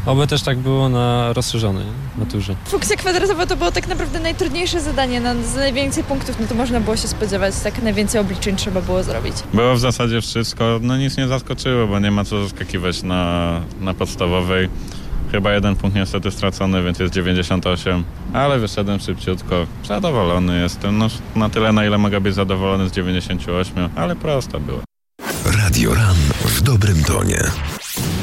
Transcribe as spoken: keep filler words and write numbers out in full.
Oby też tak było na rozszerzonej maturze. Funkcja kwadratowa to było tak naprawdę najtrudniejsze zadanie. No, z najwięcej punktów, no to można było się spodziewać, tak najwięcej obliczeń trzeba było zrobić. Było w zasadzie wszystko, no nic nie zaskoczyło, bo nie ma co zaskakiwać na, na podstawowej. Chyba jeden punkt niestety stracony, więc jest dziewięćdziesiąt osiem, ale wyszedłem szybciutko. Zadowolony jestem, no na tyle, na ile mogę być zadowolony z dziewięćdziesięciu ośmiu, ale prosto było. Radio Run w dobrym tonie.